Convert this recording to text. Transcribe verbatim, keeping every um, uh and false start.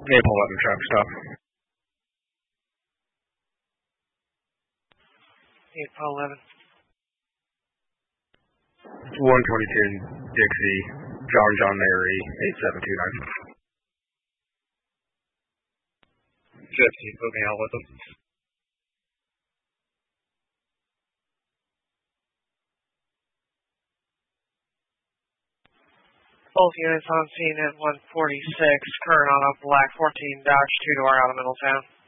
April eleven traffic stop. April eleven. one twenty-two Dixie, John John Mary, eight seven two nine. fifty, put me out with them. Both units on scene at one forty-six, current on a black fourteen Dodge two-door out of Middletown.